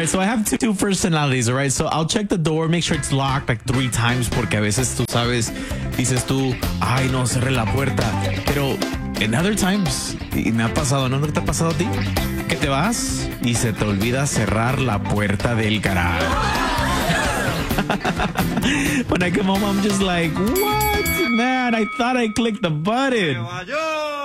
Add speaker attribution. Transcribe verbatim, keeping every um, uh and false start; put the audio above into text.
Speaker 1: right, so I have two, two personalities, all right? So I'll check the door, make sure it's locked like three times, porque a veces tú sabes, dices tú, ay, no, cerré la puerta. Pero en other times, y me ha pasado, ¿no? ¿No te ha pasado a ti? Que te vas y se te olvida cerrar la puerta del garaje. When I come home, I'm just like, what? Man, I thought I clicked the button.